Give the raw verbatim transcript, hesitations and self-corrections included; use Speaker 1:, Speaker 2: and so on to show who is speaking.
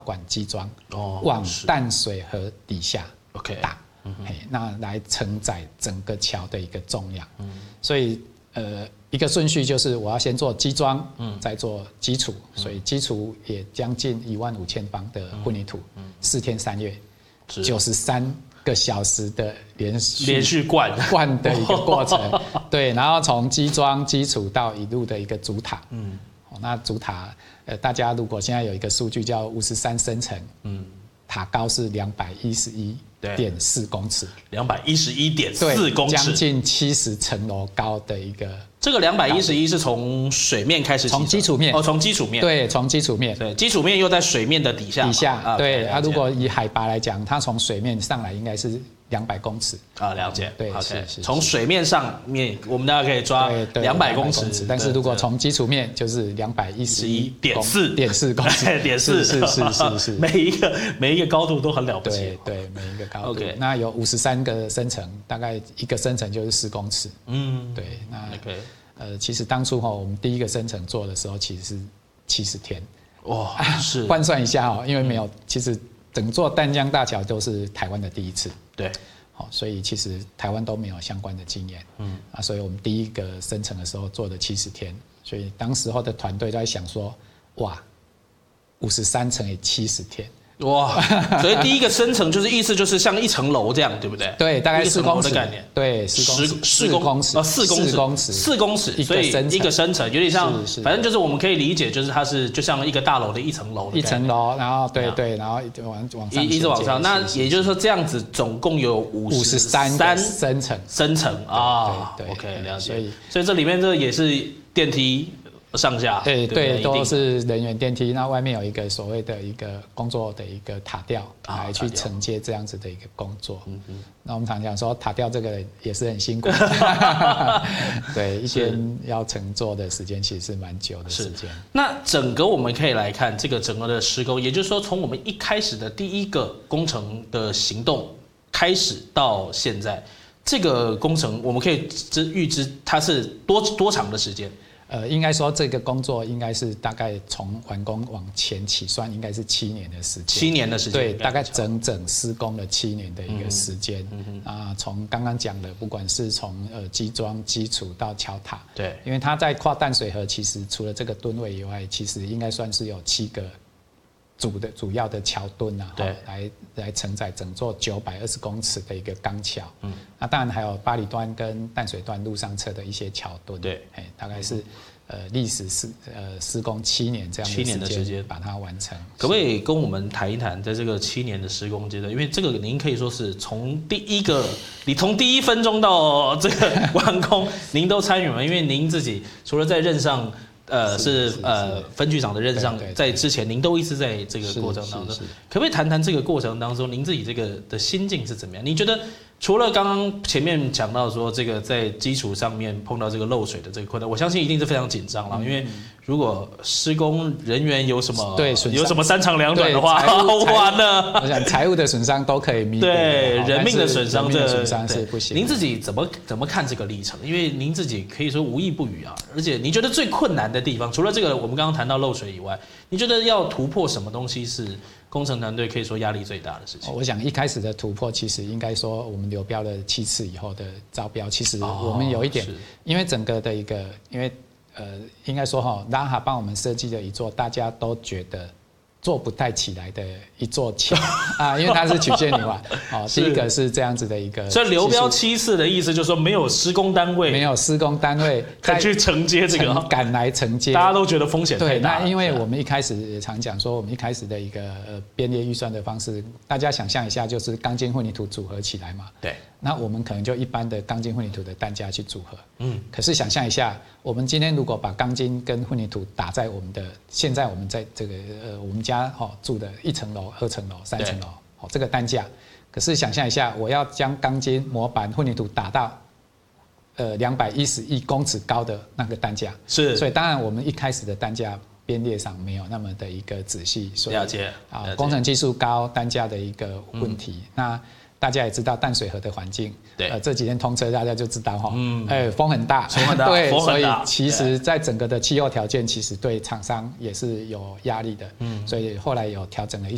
Speaker 1: 管基桩，
Speaker 2: 哦，
Speaker 1: 往淡水河底下
Speaker 2: OK
Speaker 1: 打，嗯、那来承载整个桥的一个重量。嗯、所以呃一个顺序就是我要先做基桩，嗯、再做基础，嗯、所以基础也将近一万五千方的混凝土，嗯、四天三夜，九十三个小时的连续
Speaker 2: 连续灌
Speaker 1: 灌的一个过程。对，然后从基桩基础到一路的一个主塔，嗯。那主塔，呃，大家如果现在有一个数据叫五十三升层，嗯，塔高是两百一十一点四公尺，
Speaker 2: 两百一十一点四公尺，
Speaker 1: 将近七十层楼高的一个。
Speaker 2: 这个两百一十一是从水面开始起，
Speaker 1: 从基础面
Speaker 2: 哦，从基础面，
Speaker 1: 对，从基础面，
Speaker 2: 对，基础面又在水面的底下，
Speaker 1: 底下，
Speaker 2: 啊、
Speaker 1: 对，啊，如果以海拔来讲，它从水面上来应该是两百公尺
Speaker 2: 啊，了解，
Speaker 1: 对，
Speaker 2: okay,
Speaker 1: 是是。
Speaker 2: 从水面上面，我们大家可以抓两百公尺，
Speaker 1: 但是如果从基础面就是两百一十一
Speaker 2: 点四
Speaker 1: 点四公尺，
Speaker 2: 点四，
Speaker 1: 是是是是，
Speaker 2: 每一个每一个高度都很了不起，
Speaker 1: 对对，每一个高度。
Speaker 2: OK，
Speaker 1: 那有五十三个升层，大概一个升层就是四公尺，嗯，对，那
Speaker 2: OK。
Speaker 1: 呃，其实当初哈，我们第一个升层做的时候，其实是七十天，
Speaker 2: 哇，是
Speaker 1: 换算一下哈，因为没有，其实整座淡江大桥都是台湾的第一次，
Speaker 2: 对，
Speaker 1: 好，所以其实台湾都没有相关的经验，嗯，啊，所以我们第一个升层的时候做了七十天，所以当时候的团队都在想说，哇，五十三乘以七十天。
Speaker 2: 哇，所以第一个升层就是意思就是像一层楼这样，对不对？
Speaker 1: 对，大概四公尺
Speaker 2: 的概念，
Speaker 1: 对，十
Speaker 2: 十
Speaker 1: 公尺
Speaker 2: 哦，四公尺，
Speaker 1: 四公尺，
Speaker 2: 四公尺，所以一个升层有点像，反正就是我们可以理解，就是它是就像一个大楼的一层楼，
Speaker 1: 一层楼，然后对对，然后往往上
Speaker 2: 一直往上，那也就是说这样子总共有五十三
Speaker 1: 升层，
Speaker 2: 升层啊 ，OK， 了解。所以这里面这也是电梯。上下
Speaker 1: 对 对, 对，都是人员电梯。那外面有一个所谓的一个工作的一个塔吊，来去承接这样子的一个工作。嗯嗯。那我们常讲说塔吊这个也是很辛苦，对，一天要乘坐的时间其实是蛮久的时间。
Speaker 2: 那整个我们可以来看这个整个的施工，也就是说从我们一开始的第一个工程的行动开始到现在，这个工程我们可以知预知它是多多长的时间？
Speaker 1: 呃，应该说这个工作应该是大概从完工往前起算，应该是七年的时间。
Speaker 2: 七年的时间，
Speaker 1: 对，大概整整施工了七年的一个时间。嗯啊，从刚刚讲的，不管是从呃基桩基础到桥塔，
Speaker 2: 对，
Speaker 1: 因为它在跨淡水河，其实除了这个吨位以外，其实应该算是有七个主的主要的桥墩啊，
Speaker 2: 对，
Speaker 1: 来来承载整座九百二十公尺的一个钢桥。嗯，那当然还有八里段跟淡水段路上侧的一些桥墩。
Speaker 2: 对，
Speaker 1: 哎，大概是。呃，历时施呃施工七年这样
Speaker 2: 七年的时间
Speaker 1: 把它完成，
Speaker 2: 可不可以跟我们谈一谈，在这个七年的施工阶段，因为这个您可以说是从第一个，你从第一分钟到这个完工，您都参与了，因为您自己除了在任上，呃是, 是, 是呃分局长的任上，在之前您都一直在这个过程当中，可不可以谈谈这个过程当中，您自己这个的心境是怎么样？你觉得？除了刚刚前面讲到说这个在基础上面碰到这个漏水的这个困难，我相信一定是非常紧张了，因为如果施工人员有什么
Speaker 1: 对
Speaker 2: 有什么三长两短的话，完了，
Speaker 1: 我想财务的损伤都可以弥补，
Speaker 2: 对人命的损伤，
Speaker 1: 这损伤是不行。
Speaker 2: 您自己怎么怎么看这个历程？因为您自己可以说无意不语啊，而且你觉得最困难的地方，除了这个我们刚刚谈到漏水以外，你觉得要突破什么东西是？工程团队可以说压力最大的事情。
Speaker 1: 我想一开始的突破，其实应该说我们流标了七次以后的招标，其实我们有一点，哦、因为整个的一个，因为呃，应该说哈，拉哈帮我们设计了一座大家都觉得做不太起来的一座桥啊，因为它是曲线泥瓦。哦，第一个是这样子的一个。
Speaker 2: 所以流标七次的意思就是说没有施工单位，
Speaker 1: 没有施工单位
Speaker 2: 再去承接这个，
Speaker 1: 赶来承接，
Speaker 2: 大家都觉得风险太大。
Speaker 1: 对，那因为我们一开始也常讲说，我们一开始的一个呃编列预算的方式，大家想象一下，就是钢筋混凝土组合起来嘛。
Speaker 2: 对。
Speaker 1: 那我们可能就一般的钢筋混凝土的单价去组合，嗯，可是想象一下，我们今天如果把钢筋跟混凝土打在我们的现在我们在这个呃我们家哦住的一层楼、二层楼、三层楼，哦这个单价，可是想象一下，我要将钢筋、模板、混凝土打到呃两百一十一公尺高的那个单价，
Speaker 2: 是，
Speaker 1: 所以当然我们一开始的单价编列上没有那么的一个仔细，所以
Speaker 2: 了解
Speaker 1: 啊工程技术高，单价的一个问题，嗯、那。大家也知道淡水河的环境，
Speaker 2: 对，
Speaker 1: 呃，这几天通车大家就知道哈，嗯，哎，风很大，
Speaker 2: 风很大，
Speaker 1: 对，
Speaker 2: 风很大，
Speaker 1: 所以其实在整个的气候条件，其实对厂商也是有压力的，嗯，所以后来有调整了一些。